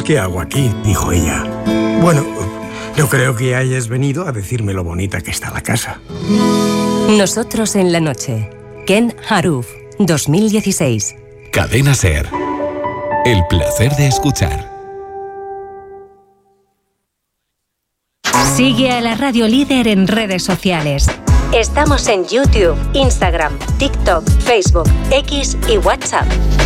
¿qué hago aquí?, dijo ella. Bueno, no creo que hayas venido a decirme lo bonita que está la casa. Nosotros en la noche. Ken Haruf, 2016. Cadena SER. El placer de escuchar. Sigue a la Radio Líder en redes sociales. Estamos en YouTube, Instagram, TikTok, Facebook, X y WhatsApp.